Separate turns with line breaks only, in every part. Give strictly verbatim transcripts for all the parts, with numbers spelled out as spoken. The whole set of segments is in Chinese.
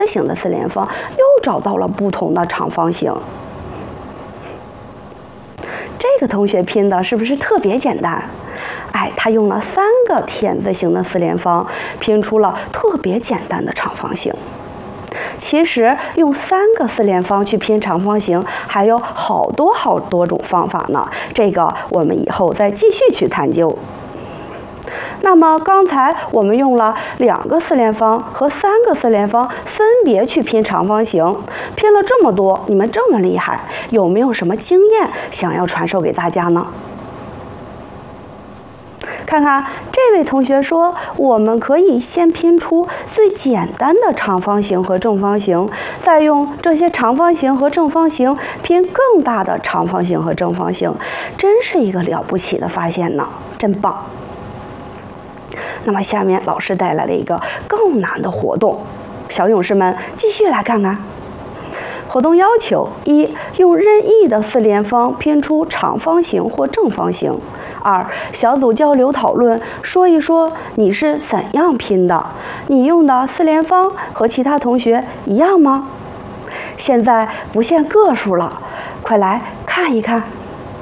形的四连方，又找到了不同的长方形。这个同学拼的是不是特别简单？哎，他用了三个田字形的四连方，拼出了特别简单的长方形。其实用三个四连方去拼长方形，还有好多好多种方法呢。这个我们以后再继续去探究。那么刚才我们用了两个四连方和三个四连方分别去拼长方形，拼了这么多，你们这么厉害，有没有什么经验想要传授给大家呢？看看这位同学说，我们可以先拼出最简单的长方形和正方形，再用这些长方形和正方形拼更大的长方形和正方形，真是一个了不起的发现呢，真棒！那么下面老师带来了一个更难的活动，小勇士们继续来看看。活动要求：一、用任意的四连方拼出长方形或正方形；二、小组交流讨论，说一说你是怎样拼的，你用的四连方和其他同学一样吗？现在不限个数了，快来看一看。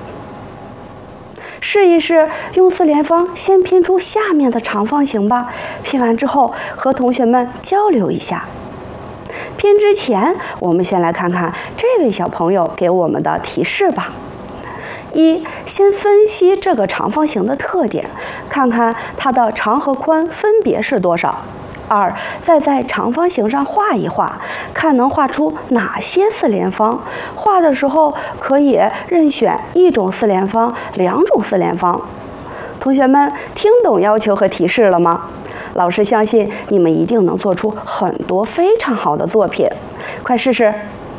试一试用四连方先拼出下面的长方形吧，拼完之后和同学们交流一下。拼之前，我们先来看看这位小朋友给我们的提示吧。一、先分析这个长方形的特点，看看它的长和宽分别是多少。二、再在长方形上画一画，看能画出哪些四连方。画的时候可以任选一种四连方、两种四连方。同学们听懂要求和提示了吗？老师相信你们一定能做出很多非常好的作品，快试试！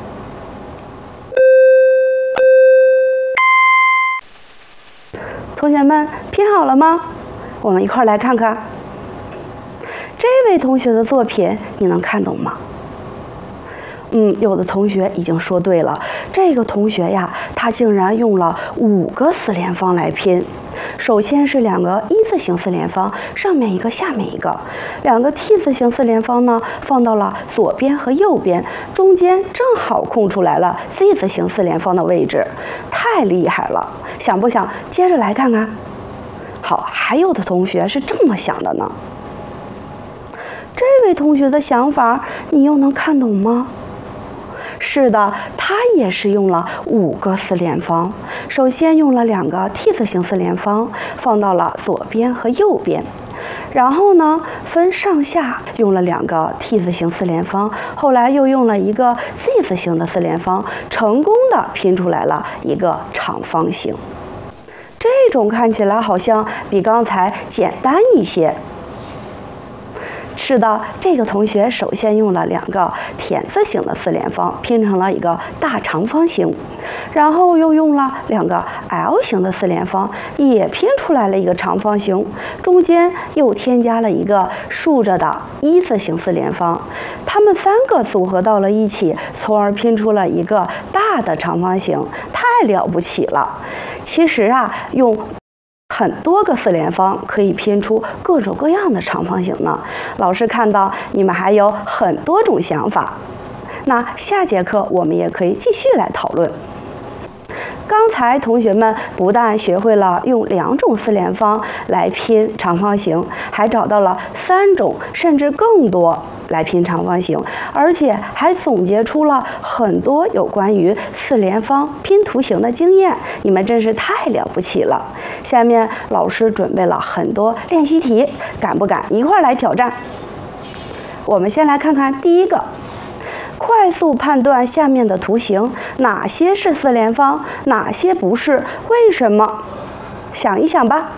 同学们拼好了吗？我们一块儿来看看。这位同学的作品你能看懂吗？嗯，有的同学已经说对了，这个同学呀，他竟然用了五个四连方来拼。首先是两个一字形四连方，上面一个，下面一个；两个 T 字形四连方呢，放到了左边和右边，中间正好空出来了 Z 字形四连方的位置，太厉害了！想不想接着来看看？好，还有的同学是这么想的呢。这位同学的想法，你又能看懂吗？是的，他也是用了五个四连方。首先用了两个 T 字形四连方，放到了左边和右边。然后呢，分上下用了两个 T 字形四连方，后来又用了一个 Z 字形的四连方，成功的拼出来了一个长方形。这种看起来好像比刚才简单一些。是的，这个同学首先用了两个田字形的四连方，拼成了一个大长方形，然后又用了两个 L 型的四连方，也拼出来了一个长方形，中间又添加了一个竖着的一字形四连方，它们三个组合到了一起，从而拼出了一个大的长方形，太了不起了！其实啊，用很多个四连方可以拼出各种各样的长方形呢。老师看到你们还有很多种想法，那下节课我们也可以继续来讨论。刚才同学们不但学会了用两种四连方来拼长方形，还找到了三种甚至更多来拼长方形，而且还总结出了很多有关于四连方拼图形的经验，你们真是太了不起了！下面老师准备了很多练习题，敢不敢一块儿来挑战？我们先来看看第一个。快速判断下面的图形，哪些是四连方，哪些不是？为什么？想一想吧。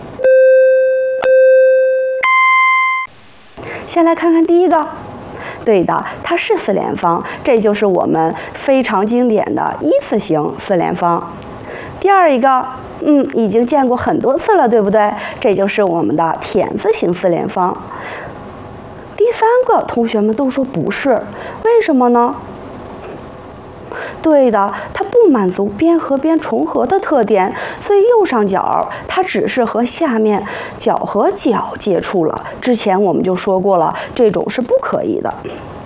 先来看看第一个，对的，它是四连方，这就是我们非常经典的一字形四连方。第二一个，嗯，已经见过很多次了，对不对？这就是我们的田字形四连方。第三个，同学们都说不是，为什么呢？对的，它不满足边和边重合的特点，所以右上角它只是和下面角和角接触了。之前我们就说过了，这种是不可以的。